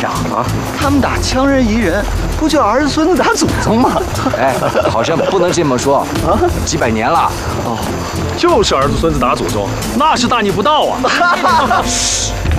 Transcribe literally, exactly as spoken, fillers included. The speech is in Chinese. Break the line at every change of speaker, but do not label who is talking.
长啊，他们打羌人夷人，不就儿子孙子打祖宗吗？
哎，好像不能这么说啊，几百年了。
哦，就是儿子孙子打祖宗，那是大逆不道啊！